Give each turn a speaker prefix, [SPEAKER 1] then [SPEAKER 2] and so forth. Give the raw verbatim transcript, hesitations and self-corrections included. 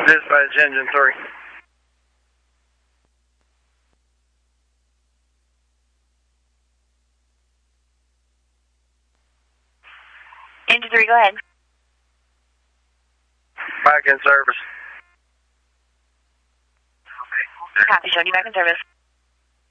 [SPEAKER 1] Dispatch engine three.
[SPEAKER 2] Engine three, go ahead.
[SPEAKER 1] Back in service.
[SPEAKER 2] Copy, showing you back in service.